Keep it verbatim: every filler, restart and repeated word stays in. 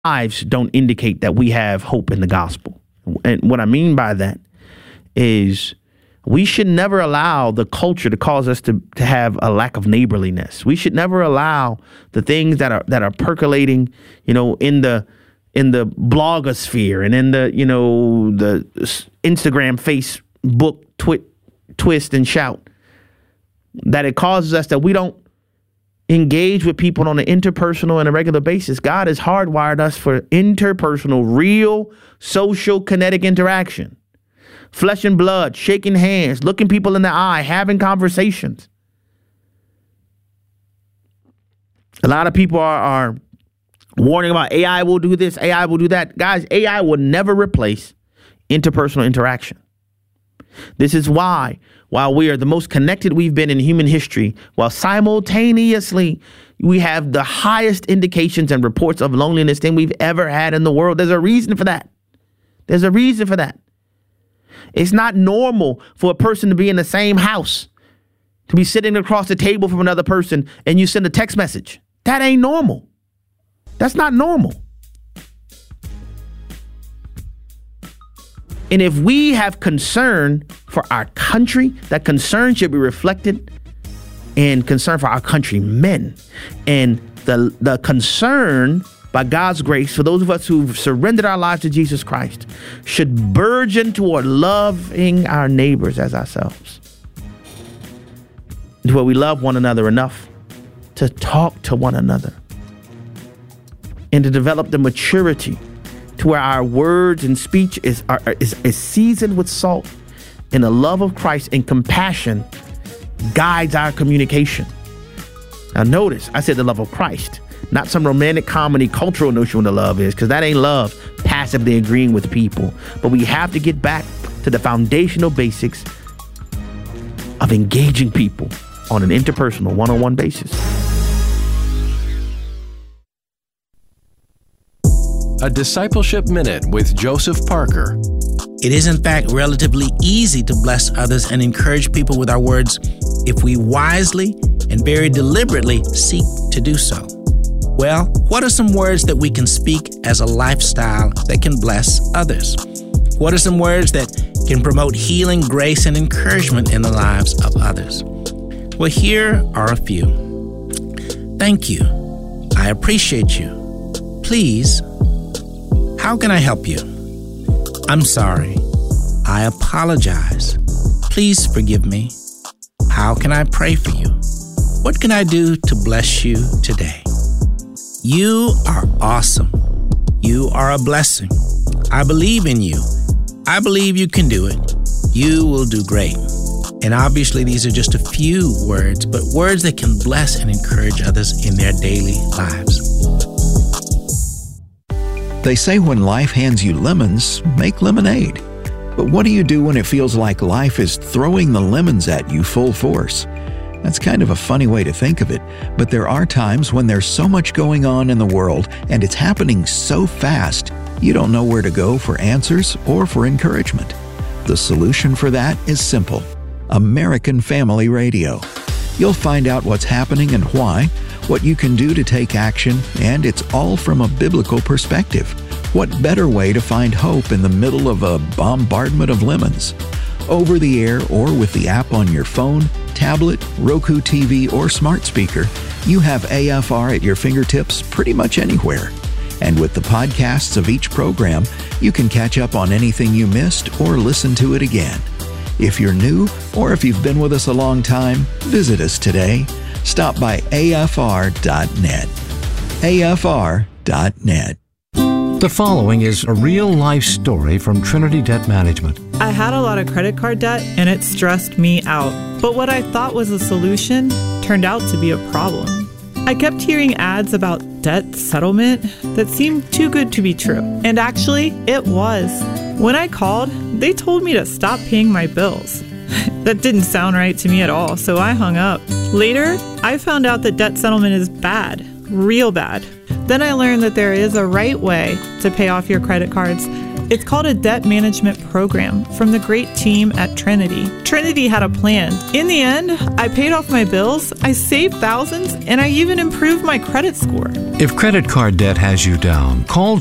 lives don't indicate that we have hope in the gospel. And what I mean by that is we should never allow the culture to cause us to, to have a lack of neighborliness. We should never allow the things that are that are percolating, you know, in the in the blogosphere and in the, you know, the Instagram, Facebook, twit, twist and shout, that it causes us that we don't engage with people on an interpersonal and a regular basis. God has hardwired us for interpersonal, real, social, kinetic interaction. Flesh and blood, shaking hands, looking people in the eye, having conversations. A lot of people are, are warning about A I will do this, A I will do that. Guys, A I will never replace interpersonal interaction. This is why, while we are the most connected we've been in human history, while simultaneously we have the highest indications and reports of loneliness than we've ever had in the world. There's a reason for that. There's a reason for that. It's not normal for a person to be in the same house, to be sitting across the table from another person, and you send a text message. That ain't normal. That's not normal. And if we have concern for our country, that concern should be reflected in concern for our countrymen. And the, the concern, by God's grace, for those of us who've surrendered our lives to Jesus Christ, should burgeon toward loving our neighbors as ourselves. To where we love one another enough to talk to one another and to develop the maturity to where our words and speech is, are, is, is seasoned with salt, and the love of Christ and compassion guides our communication. Now notice, I said the love of Christ, not some romantic comedy cultural notion of what the love is, because that ain't love, passively agreeing with people. But we have to get back to the foundational basics of engaging people on an interpersonal, one-on-one basis. A Discipleship Minute with Joseph Parker. It is, in fact, relatively easy to bless others and encourage people with our words if we wisely and very deliberately seek to do so. Well, what are some words that we can speak as a lifestyle that can bless others? What are some words that can promote healing, grace, and encouragement in the lives of others? Well, here are a few. Thank you. I appreciate you. Please. How can I help you? I'm sorry. I apologize. Please forgive me. How can I pray for you? What can I do to bless you today? You are awesome. You are a blessing. I believe in you. I believe you can do it. You will do great. And obviously, these are just a few words, but words that can bless and encourage others in their daily lives. They say when life hands you lemons, make lemonade. But what do you do when it feels like life is throwing the lemons at you full force? That's kind of a funny way to think of it, but there are times when there's so much going on in the world and it's happening so fast, you don't know where to go for answers or for encouragement. The solution for that is simple: American Family Radio. You'll find out what's happening and why, what you can do to take action, and it's all from a biblical perspective. What better way to find hope in the middle of a bombardment of lemons? Over the air or with the app on your phone, tablet, Roku T V, or smart speaker, you have A F R at your fingertips pretty much anywhere. And with the podcasts of each program, you can catch up on anything you missed or listen to it again. If you're new, or if you've been with us a long time, visit us today. Stop by A F R dot net. A F R dot net. The following is a real-life story from Trinity Debt Management. I had a lot of credit card debt, and it stressed me out. But what I thought was a solution turned out to be a problem. I kept hearing ads about debt settlement that seemed too good to be true. And actually, it was. When I called, they told me to stop paying my bills. That didn't sound right to me at all, so I hung up. Later, I found out that debt settlement is bad, real bad. Then I learned that there is a right way to pay off your credit cards It's called a debt management program from the great team at Trinity. Trinity had a plan. In the end, I paid off my bills, I saved thousands, and I even improved my credit score. If credit card debt has you down, call